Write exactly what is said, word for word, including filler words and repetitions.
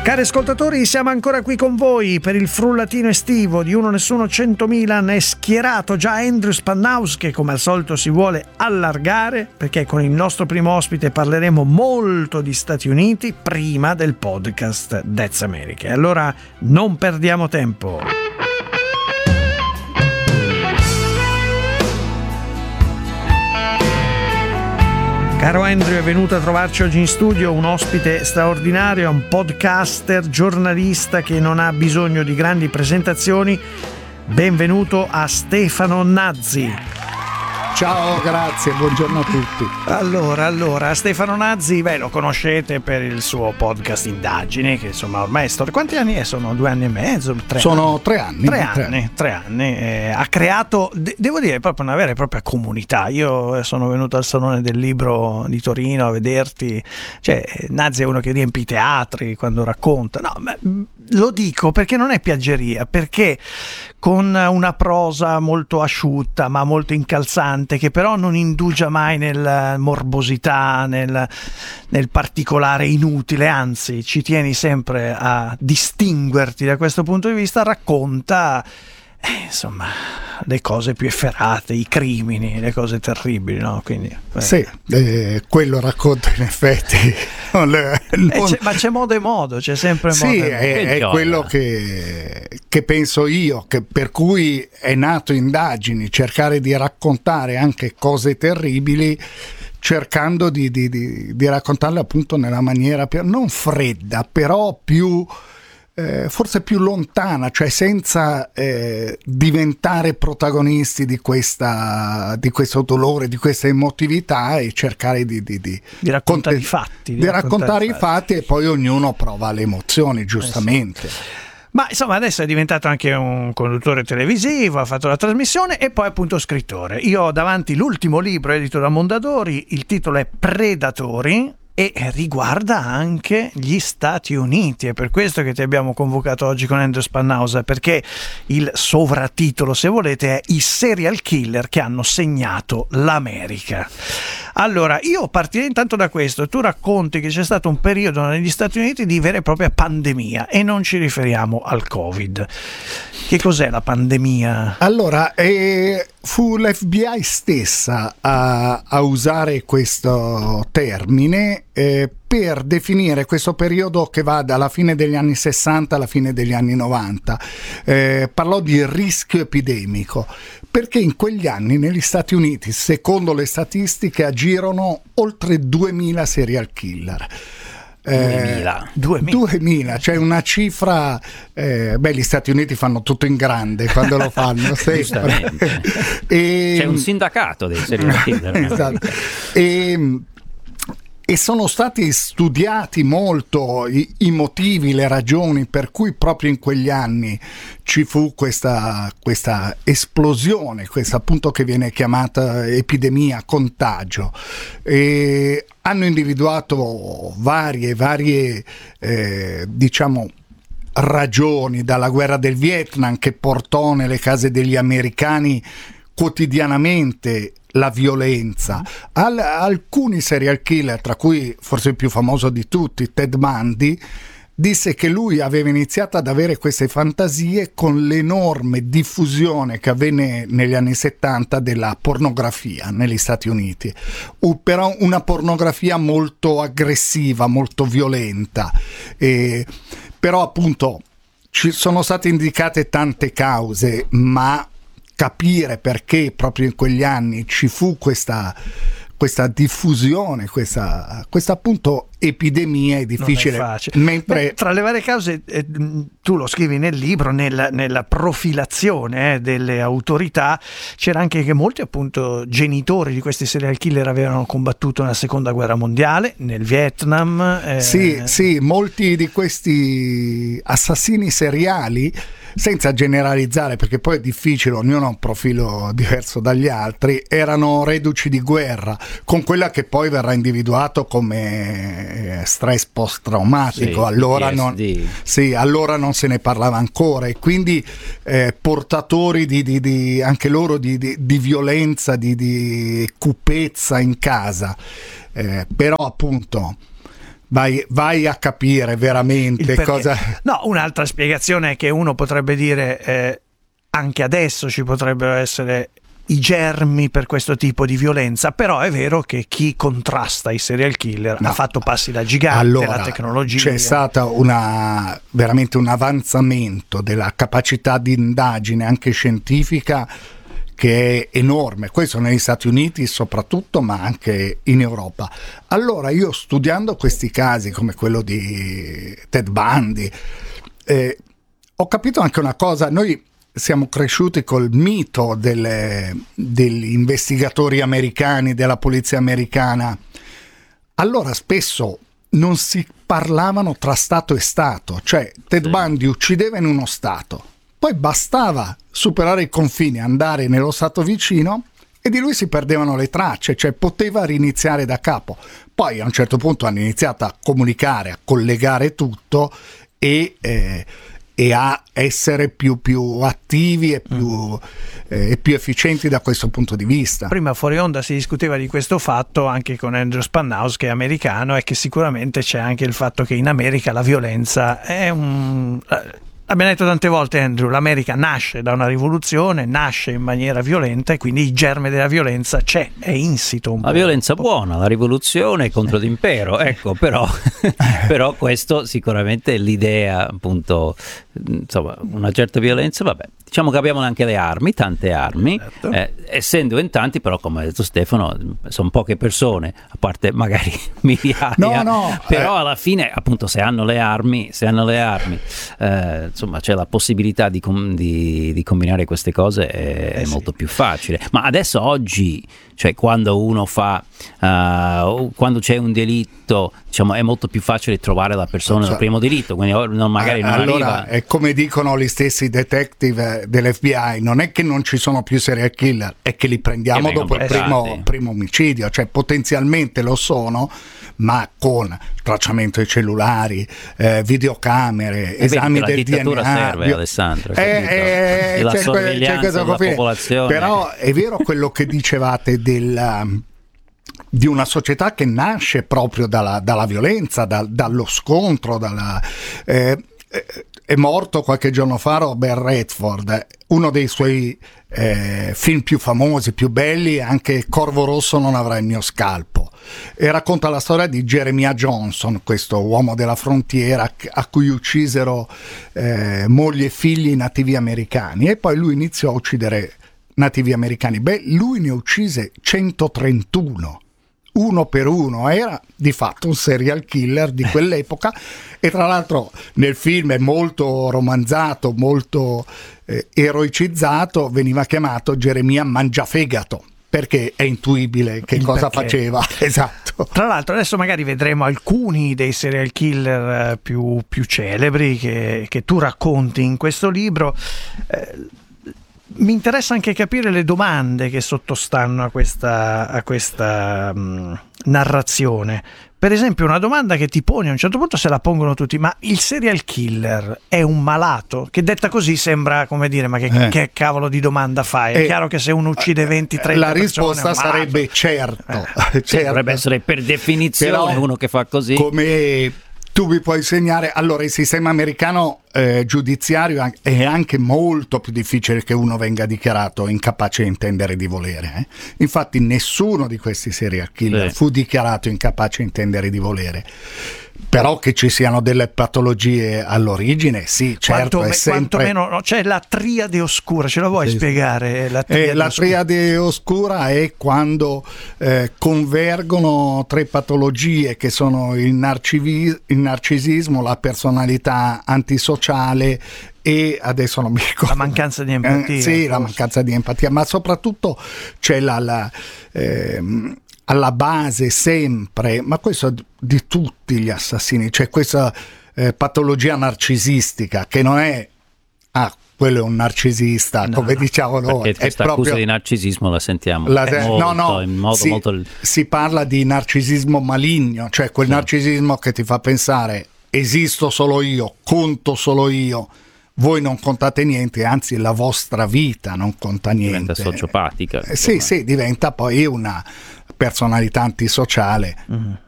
Cari ascoltatori, siamo ancora qui con voi per il frullatino estivo di Uno Nessuno centomila. È schierato già Andrew Spannaus, che come al solito si vuole allargare, perché con il nostro primo ospite parleremo molto di Stati Uniti prima del podcast That's America. Allora non perdiamo tempo. Caro Andrew, è venuto a trovarci oggi in studio un ospite straordinario, un podcaster, giornalista che non ha bisogno di grandi presentazioni. Benvenuto a Stefano Nazzi. Ciao, grazie, buongiorno a tutti. Allora, allora, Stefano Nazzi, beh, lo conoscete per il suo podcast Indagini, che insomma ormai è storico. Quanti anni è? Sono due anni e mezzo? Tre Sono anni. tre anni. Tre anni, tre anni. Tre anni. Eh, ha creato, de- devo dire, proprio una vera e propria comunità. Io sono venuto al Salone del Libro di Torino a vederti. Cioè, Nazzi è uno che riempie i teatri quando racconta. No, ma lo dico perché non è piaggeria, perché con una prosa molto asciutta ma molto incalzante, che però non indugia mai nella morbosità, nel, nel particolare inutile, anzi ci tieni sempre a distinguerti da questo punto di vista, racconta eh, insomma le cose più efferate, i crimini, le cose terribili, no? Quindi eh. Sì, eh, quello racconta in effetti non, non... Eh, c'è, ma c'è modo e modo, c'è sempre modo sì, e modo. è, è quello che, che penso io, che per cui è nato Indagini, cercare di raccontare anche cose terribili, cercando di, di, di, di raccontarle appunto nella maniera più, non fredda, però più Eh, forse più lontana, cioè senza eh, diventare protagonisti di questa di questo dolore, di questa emotività, e cercare di, di, di, di raccontare conte- i fatti di, di raccontare i fatti. fatti e poi ognuno prova le emozioni, giustamente. Eh sì. Ma insomma adesso è diventato anche un conduttore televisivo, ha fatto la trasmissione e poi appunto scrittore. Io ho davanti l'ultimo libro edito da Mondadori, il titolo è Predatori e riguarda anche gli Stati Uniti. È per questo che ti abbiamo convocato oggi con Andrew Spannaus, perché il sovratitolo, se volete, è I serial killer che hanno segnato l'America. Allora, io partirei intanto da questo. Tu racconti che c'è stato un periodo negli Stati Uniti di vera e propria pandemia, e non ci riferiamo al Covid. Che cos'è la pandemia? Allora, eh, fu l'F B I stessa a, a usare questo termine eh, per definire questo periodo che va dalla fine degli anni sessanta alla fine degli anni novanta. Eh, parlò di rischio epidemico, perché in quegli anni negli Stati Uniti, secondo le statistiche, agirono oltre duemila serial killer. duemila. duemila. duemila, cioè una cifra eh, beh, gli Stati Uniti fanno tutto in grande quando lo fanno sempre. E, c'è un sindacato dei serial killer. Esatto. E, e sono stati studiati molto i, i motivi, le ragioni per cui proprio in quegli anni ci fu questa, questa esplosione, questa appunto che viene chiamata epidemia, contagio. E hanno individuato varie, varie eh, diciamo ragioni, dalla guerra del Vietnam, che portò nelle case degli americani quotidianamente la violenza, Al, alcuni serial killer, tra cui forse il più famoso di tutti, Ted Bundy, disse che lui aveva iniziato ad avere queste fantasie con l'enorme diffusione che avvenne negli anni settanta della pornografia negli Stati Uniti, uh, però una pornografia molto aggressiva, molto violenta, e, però appunto ci sono state indicate tante cause, ma capire perché proprio in quegli anni ci fu questa, questa diffusione, questa, questa appunto epidemia è difficile. Non è facile. Mentre... Beh, tra le varie cause, eh, tu lo scrivi nel libro, nella, nella profilazione eh, delle autorità, c'era anche che molti appunto genitori di questi serial killer avevano combattuto nella seconda guerra mondiale, nel Vietnam. Eh... Sì, sì, molti di questi assassini seriali, senza generalizzare perché poi è difficile, ognuno ha un profilo diverso dagli altri, erano reduci di guerra, con quella che poi verrà individuato come stress post-traumatico. Sì, allora, non, sì, allora non se ne parlava ancora, e quindi eh, portatori di, di, di anche loro di, di, di violenza, di, di cupezza in casa. Eh, però appunto vai, vai a capire veramente cosa... No, un'altra spiegazione è che uno potrebbe dire eh, anche adesso ci potrebbero essere i germi per questo tipo di violenza, però è vero che chi contrasta i serial killer no. ha fatto passi da gigante. Allora, la tecnologia, c'è stato una, veramente un avanzamento della capacità di indagine anche scientifica che è enorme, questo negli Stati Uniti soprattutto, ma anche in Europa. Allora io, studiando questi casi come quello di Ted Bundy, eh, ho capito anche una cosa. Noi siamo cresciuti col mito delle, degli investigatori americani, della polizia americana. Allora spesso non si parlavano tra Stato e Stato, cioè Ted sì. Bundy uccideva in uno Stato, poi bastava superare i confini, andare nello Stato vicino e di lui si perdevano le tracce, cioè poteva riniziare da capo. Poi a un certo punto hanno iniziato a comunicare, a collegare tutto e... Eh, e a essere più, più attivi e più, mm. eh, e più efficienti da questo punto di vista. Prima fuori onda si discuteva di questo fatto anche con Andrew Spanhaus, che è americano, e che sicuramente c'è anche il fatto che in America la violenza è un... Abbiamo detto tante volte, Andrew, l'America nasce da una rivoluzione, nasce in maniera violenta e quindi il germe della violenza c'è, è insito un la po'. violenza buona, la rivoluzione contro l'impero, ecco, però, però questo sicuramente è l'idea, appunto, insomma, una certa violenza, vabbè. Diciamo che abbiamo anche le armi, tante armi, certo. eh, essendo in tanti, però come ha detto Stefano, sono poche persone, a parte magari migliaia, no, no, però eh. alla fine, appunto, se hanno le armi, se hanno le armi, eh, insomma, c'è la possibilità di, com- di, di combinare queste cose, è, eh, è molto sì. più facile. Ma adesso, oggi, cioè quando uno fa, uh, quando c'è un delitto, diciamo, è molto più facile trovare la persona cioè, del primo delitto, quindi non, magari non allora, arriva. È come dicono gli stessi detective dell'F B I, non è che non ci sono più serial killer, è che li prendiamo dopo il primo, primo omicidio, cioè potenzialmente lo sono, ma con tracciamento dei cellulari, eh, videocamere, e esami vedi, del la D N A. serve, bio... Alessandro, eh, eh, la c'è sorveglianza c'è della popolazione. Però è vero quello che dicevate del... di una società che nasce proprio dalla, dalla violenza, da, dallo scontro, dalla, eh, è morto qualche giorno fa Robert Redford, uno dei suoi eh, film più famosi, più belli, anche Corvo Rosso non avrà il mio scalpo, e racconta la storia di Jeremiah Johnson, questo uomo della frontiera a cui uccisero eh, mogli e figli nativi americani, e poi lui iniziò a uccidere nativi americani. Beh, lui ne uccise centotrentuno, uno per uno, era di fatto un serial killer di quell'epoca. E tra l'altro nel film è molto romanzato, molto eh, eroicizzato, veniva chiamato Geremia Mangiafegato, perché è intuibile che il cosa perché. faceva. Esatto. Tra l'altro adesso magari vedremo alcuni dei serial killer più, più celebri che, che tu racconti in questo libro. eh, Mi interessa anche capire le domande che sottostanno a questa, a questa mh, narrazione. Per esempio, una domanda che ti poni a un certo punto, se la pongono tutti: ma il serial killer è un malato? Che detta così sembra come dire, ma che, eh. che cavolo di domanda fai? È eh, chiaro che se uno uccide venti trenta la risposta sarebbe certo, eh. certo. Dovrebbe essere per definizione. Però, uno che fa così, come tu mi puoi insegnare. Allora, il sistema americano eh, giudiziario è anche molto più difficile che uno venga dichiarato incapace di intendere di volere. Eh? Infatti nessuno di questi serial killer sì. fu dichiarato incapace di intendere di volere. Però che ci siano delle patologie all'origine, sì, certo. Quanto, è me, sempre... meno, no, c'è la triade oscura, ce la vuoi sì, spiegare? La triade, eh, la triade oscura è quando eh, convergono tre patologie che sono il, narcivi- il narcisismo, la personalità antisociale e adesso non mi ricordo. La mancanza di empatia. Eh, sì, forse. La mancanza di empatia, ma soprattutto c'è la... la ehm, alla base sempre, ma questo di tutti gli assassini, c'è questa eh, patologia narcisistica che non è ah quello è un narcisista, no, come diciamo noi, perché questa è proprio accusa di narcisismo la sentiamo la, molto, no no in modo si, molto... si parla di narcisismo maligno, cioè quel sì. narcisismo che ti fa pensare esisto solo io, conto solo io, voi non contate niente, anzi la vostra vita non conta niente, diventa sociopatica, eh, sì sì, diventa poi una personalità antisociale. Mm-hmm.